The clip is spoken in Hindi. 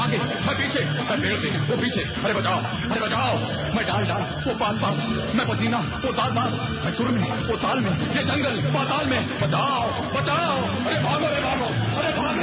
आगे, मैं पीछे, मैं पेड़ से, वो पीछे। अरे बचाओ, अरे बचाओ। मैं डाल, वो पास, मैं पसीना, वो ताल, मैं सुर में, वो ताल में, ये जंगल पाताल में। बचाओ, बचाओ, अरे भागो।